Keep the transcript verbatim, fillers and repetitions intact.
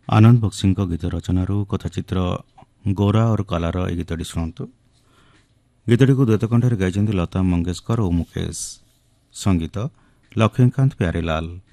आनंद बक्सी गीत रचनारू कथाचित्र गोरा और कालार ए गीतटी शुणु। गीतटी को द्वैतकंठे गाई लता मंगेशकर और मुकेश, संगीत लक्ष्मीकांत प्यारेलाल।